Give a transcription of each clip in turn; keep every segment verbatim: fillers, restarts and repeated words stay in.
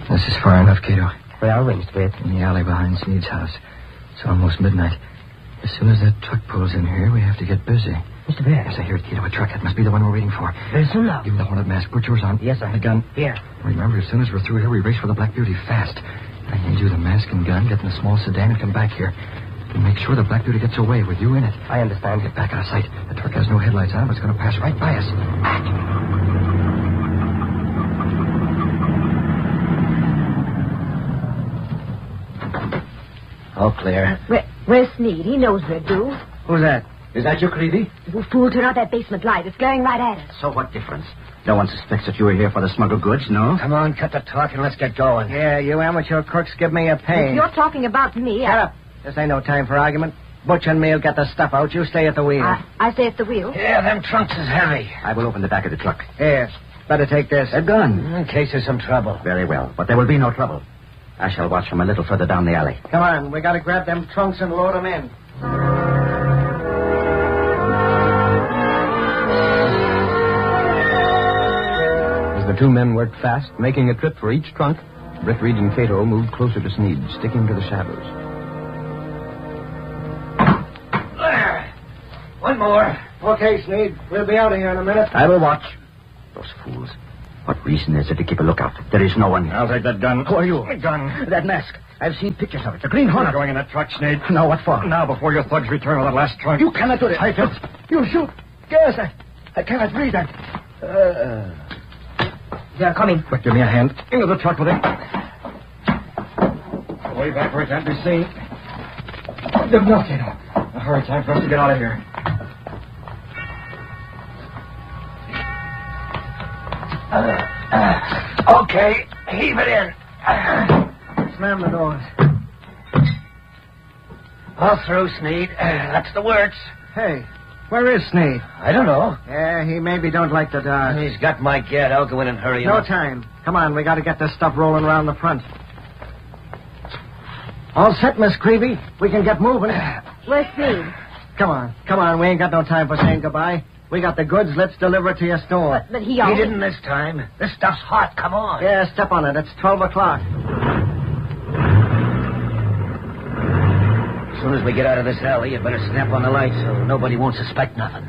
This is far enough, Cato. Well, arranged, Mister In the alley behind Sneed's house. It's almost midnight. As soon as that truck pulls in here, we have to get busy. Mister Bear. Yes, I hear it, Cato. A truck. That must be the one we're waiting for. Listen now. Give me the hornet mask. Put yours on. Yes, sir. The gun. Here. Remember, as soon as we're through here, we race for the Black Beauty fast. I hand you the mask and gun, get in the small sedan, and come back here. And make sure the Black Beauty gets away with you in it. I understand. Get back out of sight. The truck has no headlights on, but it's going to pass right by us. All clear. Where, where's Sneed? He knows we're due. Who's that? Is that you, Creevy? You fool, turn out that basement light. It's glaring right at us. So what difference? No one suspects that you were here for the smuggled goods, no? Come on, cut the talk and let's get going. Yeah, you amateur crooks give me a pain. If you're talking about me, Shut I... up. This ain't no time for argument. Butch and me'll get the stuff out. You stay at the wheel. I, I say it's the wheel. Yeah, them trunks is heavy. I will open the back of the truck. Here, better take this. A gun. In case there's some trouble. Very well, but there will be no trouble. I shall watch from a little further down the alley. Come on, we gotta grab them trunks and load them in. As the two men worked fast, making a trip for each trunk, Britt, Reed, and Cato moved closer to Sneed, sticking to the shadows. There. One more. Okay, Sneed. We'll be out of here in a minute. I will watch. Those fools. What reason is there to keep a lookout? There is no one. I'll take that gun. Who are you? A gun. That mask. I've seen pictures of it. The Green Hornet. You're going in that truck, Sneed. No, what for? Now, before your thugs return with that last trunk. You cannot do this. I don't. You shoot. Yes, I, I cannot breathe. I... Uh... They're coming. Quick, give me a hand. Into the truck with him. Way back where it can't be seen. No, Cato. Hurry, time for us to get out of here. Uh, uh, okay, heave it in. Uh, Slam the doors. all through, Sneed. Uh, that's the works. Hey, where is Sneed? I don't know. Yeah, he maybe don't like the dark. He's got my get. I'll go in and hurry him No up. time. Come on, we gotta get this stuff rolling around the front. All set, Miss Creevy. We can get moving. Where's Sneed? Come on, come on. We ain't got no time for saying goodbye. We got the goods. Let's deliver it to your store. But, but he He always... didn't this time. This stuff's hot. Come on. Yeah, step on it. It's twelve o'clock. As soon as we get out of this alley, you better snap on the light so nobody won't suspect nothing.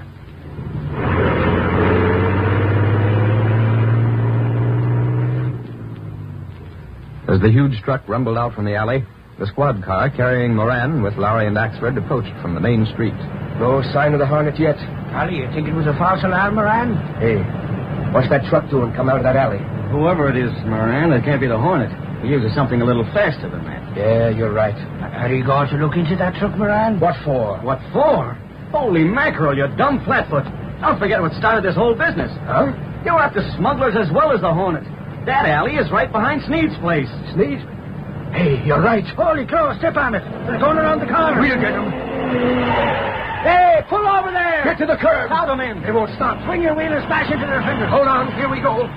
As the huge truck rumbled out from the alley, the squad car carrying Moran with Lowry and Axford approached from the main street. No sign of the Hornet yet. Harley, you think it was a false alarm, Moran? Hey, what's that truck doing come out of that alley? Whoever it is, Moran, it can't be the Hornet. He uses something a little faster than that. Yeah, you're right. Are you going to look into that truck, Moran? What for? What for? Holy mackerel, you dumb flatfoot. Don't forget what started this whole business. Huh? You're after smugglers as well as the Hornet. That alley is right behind Sneed's place. Sneed? Hey, you're right. Holy crow, step on it. They're going around the corner. We'll get them. Hey, pull over there. Get to the curb. Crowd them in. They won't stop. Swing your wheel and smash into their fingers. Hold on. Here we go.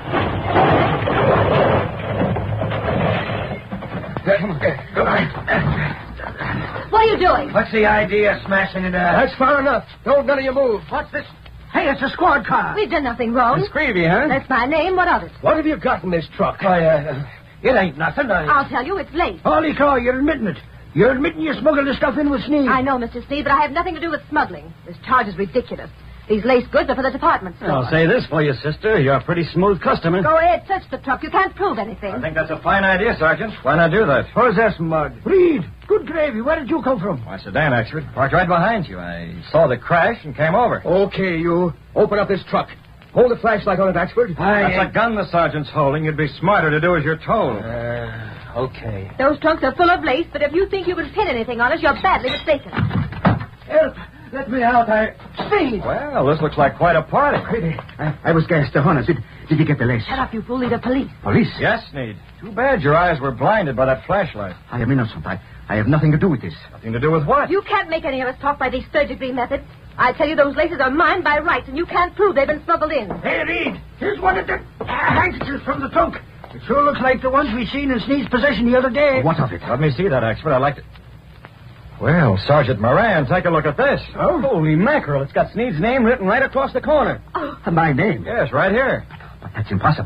Come on. Go on. What are you doing? What's the idea of smashing into that? That's far enough. Don't none of you move. What's this? Hey, it's a squad car. We've done nothing wrong. It's Creevy, huh? That's my name. What of it? What have you got in this truck? Why, uh, it ain't nothing. I... I'll tell you, it's late. Holy crow, you're admitting it. You're admitting you smuggled the stuff in with Sneed. I know, Mister Sneed, but I have nothing to do with smuggling. This charge is ridiculous. These lace goods are for the department store. I'll say this for you, sister. You're a pretty smooth customer. Go ahead, search the truck. You can't prove anything. I think that's a fine idea, Sergeant. Why not do that? Who's this mug? Reed, good gravy. Where did you come from? Why, sedan, Axford. Parked right behind you. I saw the crash and came over. Okay, you. Open up this truck. Hold the flashlight on it, Axford. That's a gun the sergeant's holding. You'd be smarter to do as you're told. Uh, okay. Those trunks are full of lace, but if you think you can pin anything on us, you're badly mistaken. Help. Let me out. I... Sneed. Well, this looks like quite a party. I, I was gassed to Hornet. Did, did you get the lace? Shut up, you fool. These are police. Police? Yes, Sneed. Too bad your eyes were blinded by that flashlight. I am innocent. I, I have nothing to do with this. Nothing to do with what? You can't make any of us talk by these third-degree methods. I tell you, those laces are mine by right, and you can't prove they've been smuggled in. Hey, Reed. Here's one of the uh, handkerchiefs from the trunk. It sure looks like the ones we seen in Sneed's possession the other day. What of it? Let me see that, Axford. I'd like to... Well, Sergeant Moran, take a look at this. Oh? Holy mackerel. It's got Sneed's name written right across the corner. Oh. My name? Yes, right here. But that's impossible.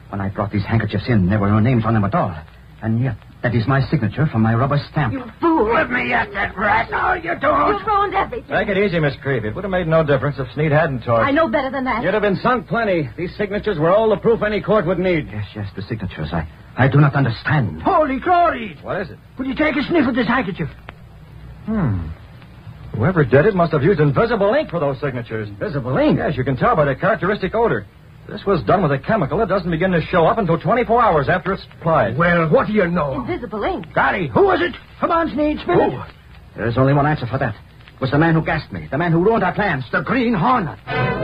When I brought these handkerchiefs in, there were no names on them at all. And yet, that is my signature from my rubber stamp. You fool. Let me at that rat. No, you don't. You've ruined everything. Take it easy, Miss Creevy. It would have made no difference if Sneed hadn't torched. I know better than that. You'd have been sunk plenty. These signatures were all the proof any court would need. Yes, yes, the signatures. I, I do not understand. Holy glory. What is it? Would you take a sniff at this handkerchief? Hmm. Whoever did it must have used invisible ink for those signatures. Invisible ink? Yes, you can tell by the characteristic odor. This was done with a chemical that doesn't begin to show up until twenty-four hours after it's applied. Well, what do you know? Invisible ink. Golly, who was it? Come on, Sneed, spin it. There is only one answer for that. It was the man who gassed me, the man who ruined our plans, the Green Hornet.